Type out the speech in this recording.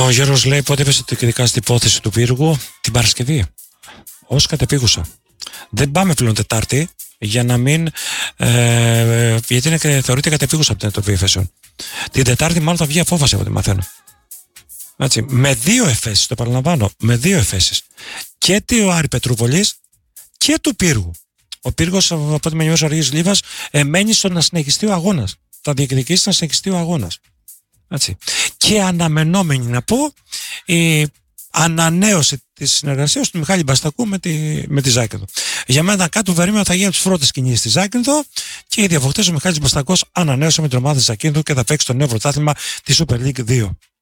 Ο Γιώργος λέει πότε έπεσε το εκδικαστική υπόθεση του πύργου? Την Παρασκευή. Ως κατεπίγουσα. Δεν πάμε πλέον Τετάρτη για να μην. Γιατί θεωρείται κατεπίγουσα από την Επιτροπή Εφέσεων. Την Τετάρτη μάλλον θα βγει απόφαση από ό,τι μαθαίνω. Έτσι, με 2 εφέσεις, το επαναλαμβάνω, με 2 εφέσεις. Και του Άρη Πετρούπολης και του πύργου. Ο πύργος, από ό,τι με ενημέρωσε ο Αργύρης Λίβας, μένει στο να συνεχιστεί ο αγώνας. Θα διεκδικήσει να συνεχιστεί ο αγώνας. Έτσι. Και αναμενόμενη να πω η ανανέωση της συνεργασίας του Μιχάλη Μπαστακού με τη Ζάκυνθο. Για μένα κάτω βερίμενα θα γίνει από τις πρώτες κινήσεις στη Ζάκυνθο και ήδη από χτες ο Μιχάλης Μπαστακός ανανέωσε με την ομάδα της Ζάκυνθο και θα παίξει το νέο πρωτάθλημα τη Super League 2.